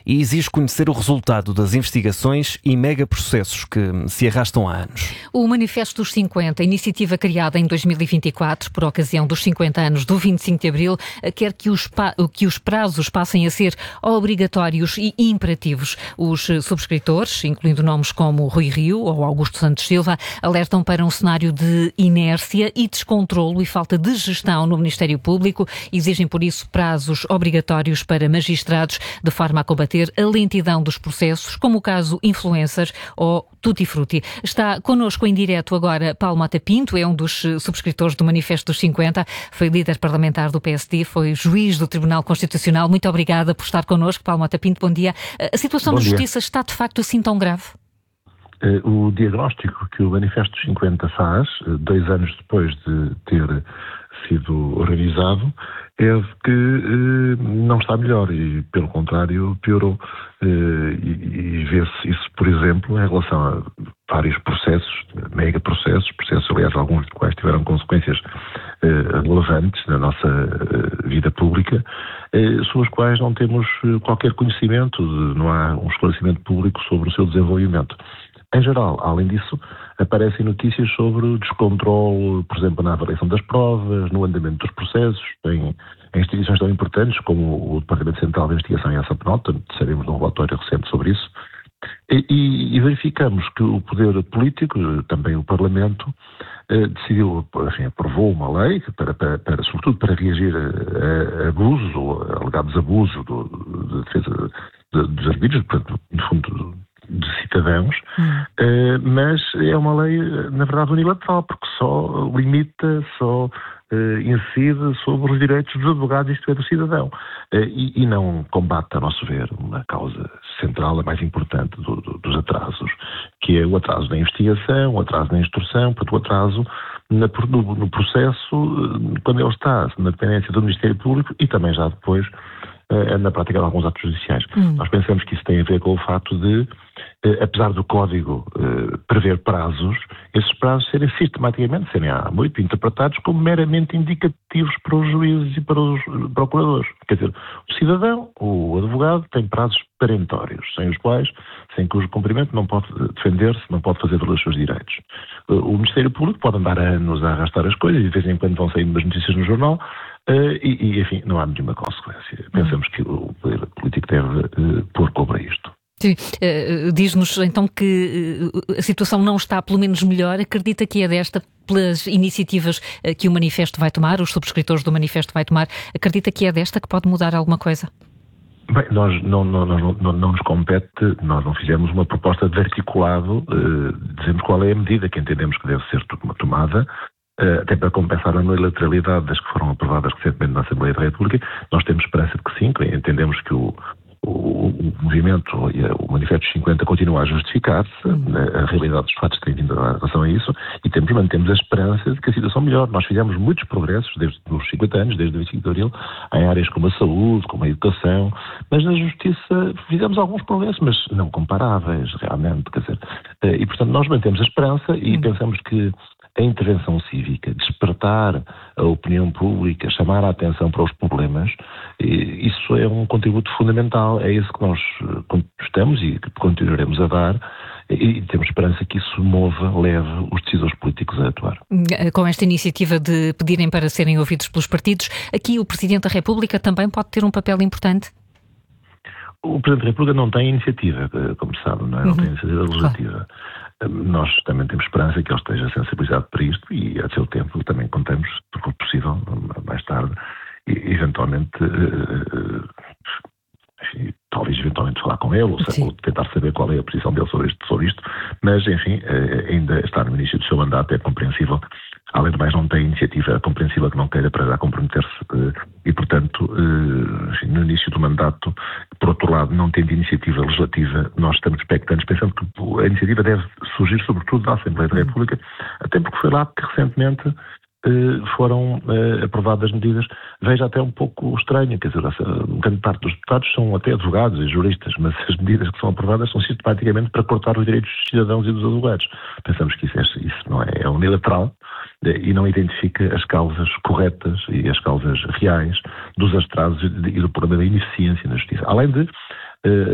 e exige conhecer o resultado das investigações e megaprocessos que se arrastam há anos. O Manifesto dos 50, iniciativa criada em 2024 por ocasião dos 50 anos do 25 de Abril, quer que os prazos passem a ser obrigatórios e imperativos. Os subscritores, incluindo nomes como Rui Rio ou Augusto Santos Silva, alertam para um cenário de inércia e descontrolo e falta de gestão no Ministério Público. Exigem, por isso, prazos obrigatórios para magistrados, de forma a combater a lentidão dos processos, como o caso Influencers ou Tutti Frutti. Está connosco em direto agora Paulo Mota Pinto, é um dos subscritores do Manifesto dos 50, foi líder parlamentar do PSD, foi juiz do Tribunal Constitucional. Muito obrigada por estar connosco, Paulo Mota Pinto, bom dia. A situação da Justiça está de facto assim tão grave? O diagnóstico que o Manifesto dos 50 faz, 2 anos depois de ter sido organizado, é de que não está melhor e, pelo contrário, piorou. E vê-se isso, por exemplo, em relação a vários processos, megaprocessos, processos, aliás, alguns dos quais tiveram consequências relevantes na nossa vida pública, sobre os quais não temos qualquer conhecimento, não há um esclarecimento público sobre o seu desenvolvimento. Em geral, além disso, aparecem notícias sobre o descontrole, por exemplo, na avaliação das provas, no andamento dos processos, em instituições tão importantes como o Departamento Central de Investigação e a SAPNOTA, sabemos de um relatório recente sobre isso, e verificamos que o poder político, também o Parlamento, decidiu, enfim, aprovou uma lei, sobretudo para reagir a abusos, alegados abusos de defesa dos arbítrios, portanto, no fundo, de cidadãos, mas é uma lei, na verdade, unilateral, porque só limita, incide sobre os direitos dos advogados, isto é, do cidadão, e não combate, a nosso ver, uma causa central, a mais importante dos atrasos, que é o atraso na investigação, o atraso na instrução, portanto, o atraso no processo, quando ele está na dependência do Ministério Público e também já depois na prática de alguns atos judiciais. Nós pensamos que isso tem a ver com o facto de, apesar do Código prever prazos, esses prazos serem sistematicamente, há muito interpretados como meramente indicativos para os juízes e para os procuradores. Quer dizer, o cidadão, o advogado, tem prazos perentórios, sem cujo cumprimento não pode defender-se, não pode fazer valer os seus direitos. O Ministério Público pode andar anos a arrastar as coisas e de vez em quando vão saindo umas notícias no jornal, enfim, não há nenhuma consequência. Pensamos que o poder político deve pôr cobro a isto. Sim. Diz-nos então que a situação não está pelo menos melhor. Acredita que é desta, pelas iniciativas que o Manifesto vai tomar, os subscritores do Manifesto vai tomar, acredita que é desta que pode mudar alguma coisa? Bem, nós não nos compete, nós não fizemos uma proposta de articulado, dizemos qual é a medida que entendemos que deve ser tomada, até para compensar a unilateralidade das que foram aprovadas recentemente na Assembleia da República. Nós temos esperança de que sim, entendemos que o movimento, o Manifesto dos 50 continua a justificar-se, a realidade dos fatos tem vindo a relação a isso, e mantemos a esperança de que a situação melhore. Nós fizemos muitos progressos desde os 50 anos, desde o 25 de Abril, em áreas como a saúde, como a educação, mas na justiça fizemos alguns progressos, mas não comparáveis, realmente, quer dizer, e portanto nós mantemos a esperança e pensamos que a intervenção cívica, despertar a opinião pública, chamar a atenção para os problemas, isso é um contributo fundamental, é isso que nós estamos e que continuaremos a dar, e temos esperança que isso leve os decisores políticos a atuar. Com esta iniciativa de pedirem para serem ouvidos pelos partidos, aqui o Presidente da República também pode ter um papel importante? O Presidente da República não tem iniciativa, como sabe, não tem iniciativa legislativa. Claro. Nós também temos esperança que ele esteja sensibilizado para isto e, a seu tempo, também contamos, se for possível, mais tarde, e eventualmente, talvez eventualmente falar com ele, ou tentar saber qual é a posição dele sobre isto, mas, enfim, ainda está no início do seu mandato, é compreensível. Além de mais, não tem iniciativa, é compreensível que não queira para já comprometer-se e, portanto, enfim, no início do mandato, por outro lado, não tendo iniciativa legislativa, nós estamos expectantes, pensando que a iniciativa deve surgir sobretudo da Assembleia da República, até porque foi lá que recentemente foram aprovadas medidas, veja até um pouco estranho, quer dizer, grande parte dos deputados são até advogados e juristas, mas as medidas que são aprovadas são sistematicamente para cortar os direitos dos cidadãos e dos advogados. Pensamos que isso não é unilateral e não identifica as causas corretas e as causas reais dos atrasos e do problema da ineficiência na justiça. Além de